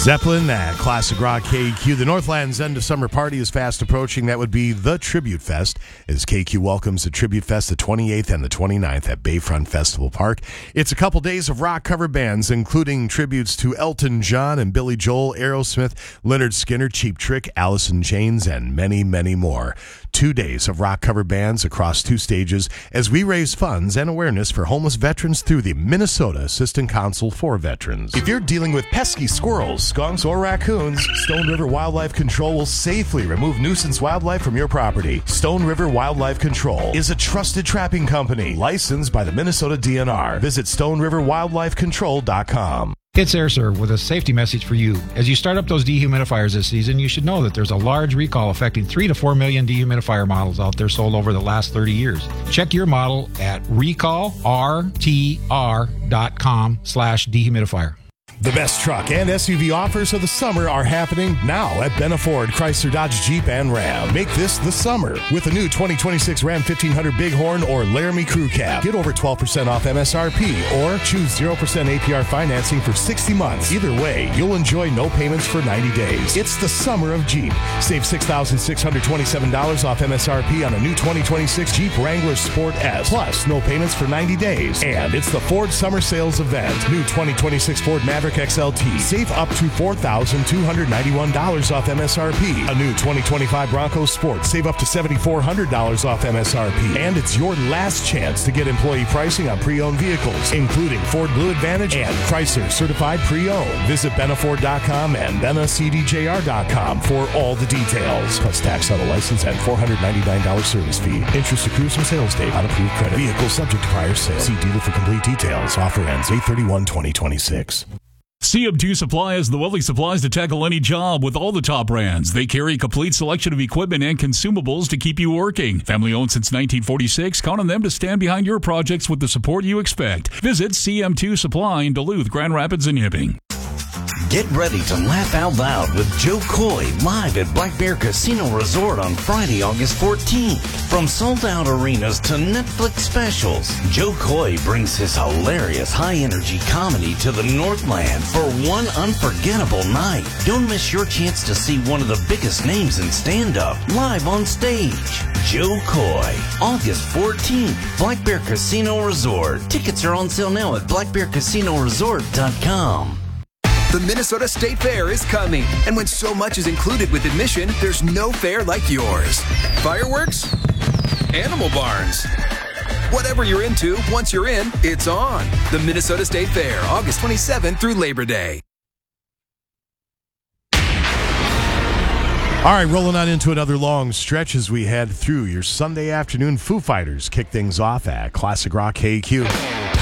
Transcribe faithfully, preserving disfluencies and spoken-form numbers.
Zeppelin at Classic Rock K Q. The Northland's end of summer party is fast approaching. That would be the Tribute Fest, as K Q welcomes the Tribute Fest the twenty-eighth and the twenty-ninth at Bayfront Festival Park. It's a couple days of rock cover bands, including tributes to Elton John and Billy Joel, Aerosmith, Lynyrd Skynyrd, Cheap Trick, Alice in Chains, and many, many more. Two days of rock cover bands across two stages as we raise funds and awareness for homeless veterans through the Minnesota Assistant Council for Veterans. If you're dealing with pesky squirrels, skunks, or raccoons, Stone River Wildlife Control will safely remove nuisance wildlife from your property. Stone River Wildlife Control is a trusted trapping company licensed by the Minnesota D N R. Visit stone river wildlife control dot com. It's AirServe with a safety message for you. As you start up those dehumidifiers this season, you should know that there's a large recall affecting three to four million dehumidifier models out there sold over the last thirty years. Check your model at recall r t r dot com slash dehumidifier. The best truck and S U V offers of the summer are happening now at Benna Ford, Chrysler, Dodge, Jeep, and Ram. Make this the summer with the new twenty twenty-six Ram fifteen hundred Bighorn or Laramie Crew Cab. Get over twelve percent off M S R P or choose zero percent A P R financing for sixty months. Either way, you'll enjoy no payments for ninety days. It's the summer of Jeep. Save six thousand six hundred twenty-seven dollars off M S R P on a new twenty twenty-six Jeep Wrangler Sport S. Plus, no payments for ninety days. And it's the Ford Summer Sales Event. New twenty twenty-six Ford Maverick X L T. Save up to four thousand two hundred ninety-one dollars off M S R P. A new twenty twenty-five Bronco Sport. Save up to seven thousand four hundred dollars off M S R P. And it's your last chance to get employee pricing on pre-owned vehicles, including Ford Blue Advantage and Chrysler Certified Pre-Owned. Visit benna ford dot com and benna c d j r dot com for all the details. Plus tax, auto license, and four hundred ninety-nine dollars service fee. Interest accrues from sales date. Not approved credit. Vehicle subject to prior sale. See dealer for complete details. Offer ends eight thirty-one twenty twenty-six. C M two Supply has the wealthy supplies to tackle any job with all the top brands. They carry a complete selection of equipment and consumables to keep you working. Family owned since nineteen forty-six, count on them to stand behind your projects with the support you expect. Visit C M two Supply in Duluth, Grand Rapids, and Hibbing. Get ready to laugh out loud with Joe Coy live at Black Bear Casino Resort on Friday, August fourteenth. From sold-out arenas to Netflix specials, Joe Coy brings his hilarious high-energy comedy to the Northland for one unforgettable night. Don't miss your chance to see one of the biggest names in stand-up live on stage. Joe Coy, August fourteenth, Black Bear Casino Resort. Tickets are on sale now at black bear casino resort dot com. The Minnesota State Fair is coming, and when so much is included with admission, there's no fair like yours. Fireworks? Animal barns? Whatever you're into, once you're in, it's on. The Minnesota State Fair, August twenty-seventh through Labor Day. All right, rolling on into another long stretch as we head through your Sunday afternoon. Foo Fighters kick things off at Classic Rock K Q.